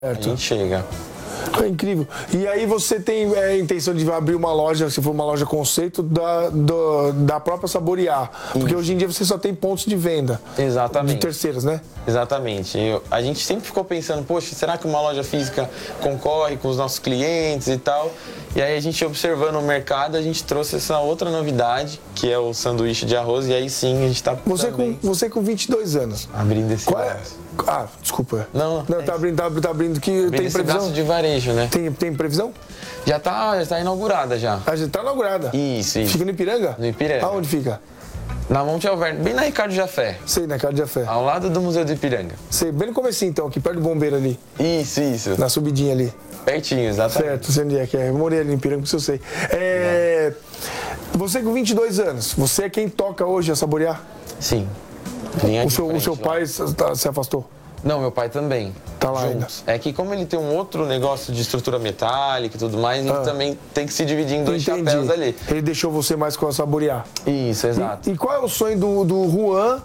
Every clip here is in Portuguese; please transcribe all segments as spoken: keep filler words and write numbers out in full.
a gente chega. É incrível. E aí você tem é, a intenção de abrir uma loja, se for uma loja conceito, da, do, da própria Saborear. Porque Isso. hoje em dia você só tem pontos de venda. Exatamente. De terceiros, né? Exatamente. Eu, a gente sempre ficou pensando, poxa, será que uma loja física concorre com os nossos clientes e tal? E aí a gente observando o mercado, a gente trouxe essa outra novidade, que é o sanduíche de arroz, e aí sim a gente tá... Você com, você com vinte e dois anos. Abrindo esse Qual é? Ah, desculpa. Não, não é tá, abrindo, tá, tá abrindo que abrindo tem esse previsão? braço de varejo, né? Tem, tem previsão? Já tá, já tá inaugurada já. Ah, já tá inaugurada? Isso, isso. Fica no Ipiranga? No Ipiranga. Aonde fica? Na Monte Alverne, bem na Ricardo Jafé. Sei, na Ricardo Jafé. Ao lado do Museu do Ipiranga. Sei, bem no comecinho então, aqui perto do bombeiro ali. Isso, isso. Na subidinha ali. Pertinho, exatamente. Certo, sei onde é que é. Eu morei ali em Ipiranga, isso eu sei. É... Você com vinte e dois anos, você é quem toca hoje a Saborear? Sim. O seu, o seu pai se afastou? Não, meu pai também. Tá lá juntos. ainda. É que como ele tem um outro negócio de estrutura metálica e tudo mais, ah. ele também tem que se dividir em dois Entendi. chapéus ali. Ele deixou você mais com a Saborear. Isso, exato. E, e qual é o sonho do, do Juan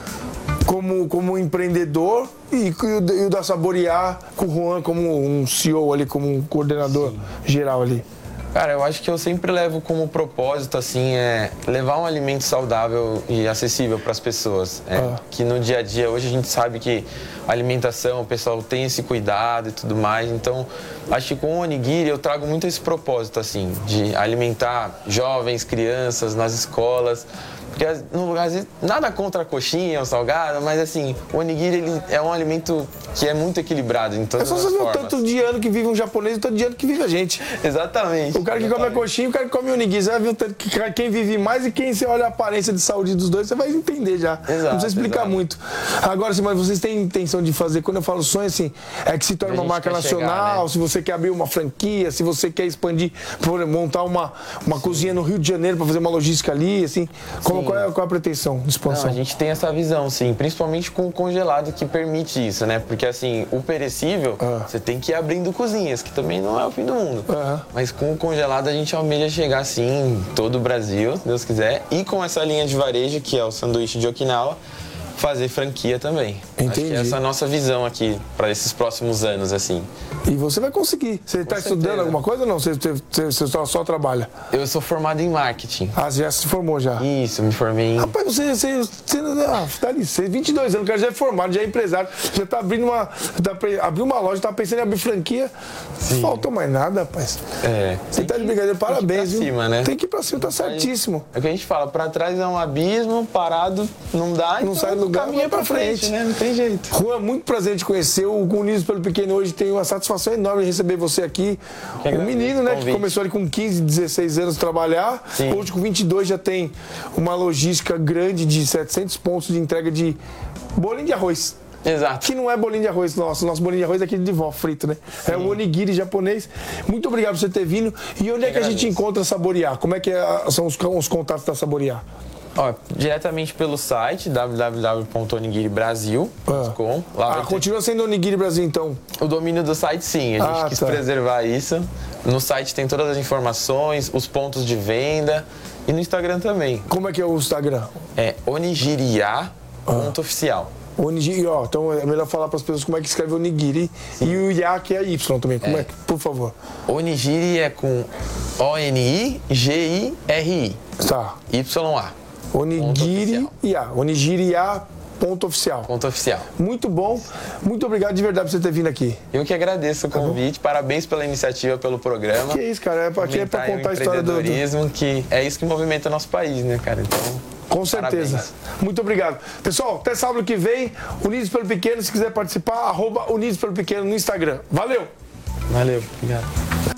como, como empreendedor e, e, o, e o da Saborear com o Juan como um C E O ali, como um coordenador Sim. geral ali? Cara, eu acho que eu sempre levo como propósito, assim, é levar um alimento saudável e acessível para as pessoas. É, ah. Que no dia a dia, hoje a gente sabe que a alimentação, o pessoal tem esse cuidado e tudo mais. Então, acho que com o Onigiri eu trago muito esse propósito, assim, de alimentar jovens, crianças nas escolas. Porque no lugar, às vezes, nada contra a coxinha ou salgado, mas assim, o onigiri ele é um alimento que é muito equilibrado em todas as formas. É só você ver o tanto de ano que vive um japonês e o tanto de ano que vive a gente. Exatamente. O cara que exatamente. come a coxinha e o cara que come o onigiri. Você vai ver o tanto que quem vive mais e quem você olha a aparência de saúde dos dois, você vai entender já. Exato, não precisa explicar exato. muito. Agora, assim, mas vocês têm intenção de fazer, quando eu falo sonho, assim, é que se torne uma marca nacional, chegar, né? Se você quer abrir uma franquia, se você quer expandir, montar uma, uma cozinha no Rio de Janeiro para fazer uma logística ali, assim, como, qual, é, qual é a pretensão? De expansão. Não, a gente tem essa visão, sim, principalmente com o congelado que permite isso, né? Porque assim, o perecível, ah. você tem que ir abrindo cozinhas, que também não é o fim do mundo. Ah. Mas com o congelado a gente almeja chegar assim em todo o Brasil, se Deus quiser, e com essa linha de varejo, que é o sanduíche de Okinawa, fazer franquia também. Entendi. Acho que é essa a nossa visão aqui para esses próximos anos, assim. E você vai conseguir. Você está estudando alguma coisa ou não? Você, você, você só, só trabalha? Eu sou formado em marketing. Ah, você já se formou já? Isso, me formei em... Rapaz, você, você, você ah, tá ali, você, vinte e dois anos, o cara já é formado, já é empresário, já está abrindo uma... Tá, abriu uma loja, está pensando em abrir franquia. Sim. Não faltou mais nada, rapaz. É. Você está de brincadeira, parabéns, tem que ir pra cima, né? Tem que ir pra cima, tá certíssimo. É o que a gente fala, para trás é um abismo, parado não dá, não então sai do lugar, caminha pra frente. frente, né? Não tem jeito. Juan, muito prazer te conhecer. O Unidos pelo Pequeno hoje tem uma satisfação enorme de receber você aqui. Um menino, né, que começou ali com quinze, dezesseis anos a trabalhar. Sim. Hoje com vinte e dois já tem uma logística grande de setecentos pontos de entrega de bolinho de arroz. Exato. Que não é bolinho de arroz nosso. Nosso bolinho de arroz é aquele de vó frito, né? Sim. É o onigiri japonês. Muito obrigado por você ter vindo. E onde é que a gente encontra a Saborear? Como é que é, são os, os contatos da Saborear? Ó, diretamente pelo site w w w ponto onigiri brasil ponto com. Ah, Lá ah continua sendo Onigiri Brasil, então? O domínio do site, sim. A gente ah, quis tá. preservar isso. No site tem todas as informações, os pontos de venda e no Instagram também. Como é que é o Instagram? É onigiriá ponto oficial. Onigiri, ó, então é melhor falar para as pessoas como é que escreve onigiri. Sim. E o Ya, que é Y também. Como é, é que, por favor? Onigiri é com O N I G I R I. Tá. Y A. Onigiri Ya. Onigiri Ya. Ponto oficial. Ponto oficial. Muito bom. Muito obrigado de verdade por você ter vindo aqui. Eu que agradeço o convite. Tá, parabéns pela iniciativa, pelo programa. Que isso, cara. É aqui é para contar a história do... do... que é isso que movimenta nosso país, né, cara? Então... Com certeza. Parabéns. Muito obrigado. Pessoal, até sábado que vem, Unidos pelo Pequeno. Se quiser participar, arroba Unidos pelo Pequeno no Instagram. Valeu! Valeu, obrigado.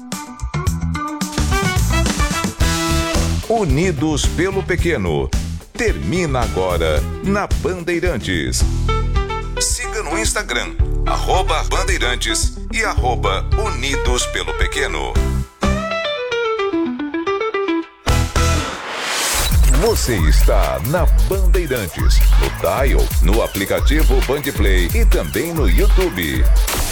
Unidos pelo Pequeno. Termina agora na Bandeirantes. Siga no Instagram, arroba Bandeirantes e arroba Unidos pelo Pequeno. Você está na Bandeirantes, no Dial, no aplicativo Bandplay e também no YouTube.